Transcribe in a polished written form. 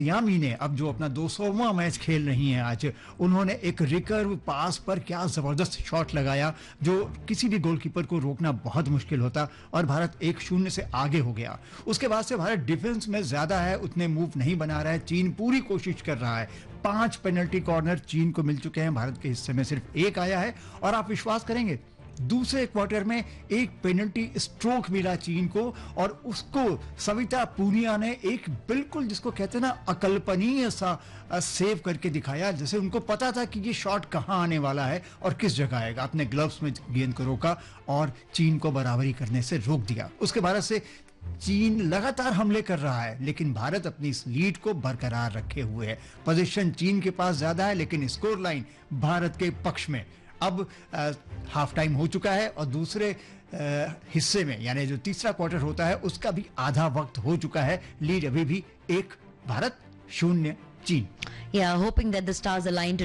यामी ने अब जो अपना 200वां मैच खेल रही हैं आज, उन्होंने एक रिकर्व पास पर क्या जबरदस्त शॉट लगाया जो किसी भी गोलकीपर को रोकना बहुत मुश्किल होता और भारत 1-0 से आगे हो गया। उसके बाद से भारत डिफेंस में ज्यादा है, उतने मूव नहीं बना रहा है। चीन पूरी कोशिश कर रहा है। 5 पेनल्टी कॉर्नर चीन को मिल चुके हैं, भारत के हिस्से में सिर्फ एक आया है। और आप विश्वास करेंगे, दूसरे क्वार्टर में एक पेनल्टी स्ट्रोक मिला चीन को और उसको सविता पूनिया ने एक बिल्कुल जिसको कहते हैं ना अकल्पनीय सा सेव करके दिखाया, जैसे उनको पता था कि ये शॉट कहां आने वाला है और किस जगह आएगा। अपने ग्लव्स में गेंद को रोका और चीन को बराबरी करने से रोक दिया। उसके बाद से चीन लगातार हमले कर रहा है, लेकिन भारत अपनी इस लीड को बरकरार रखे हुए है। पोजीशन चीन के पास ज्यादा है, लेकिन स्कोर लाइन भारत के पक्ष में। अब हाफ टाइम हो चुका है और दूसरे हिस्से में यानी जो तीसरा क्वार्टर होता है उसका भी आधा वक्त हो चुका है। लीड अभी भी 1 भारत 0 चीन। Yeah, hoping that the stars align